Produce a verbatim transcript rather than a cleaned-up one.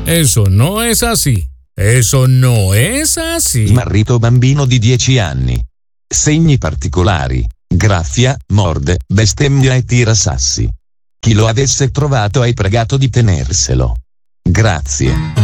Eso no es así. Eso no es así. Smarrito bambino di dieci anni. Segni particolari. Graffia, morde, bestemmia e tira sassi. Chi lo avesse trovato hai pregato di tenerselo. Grazie.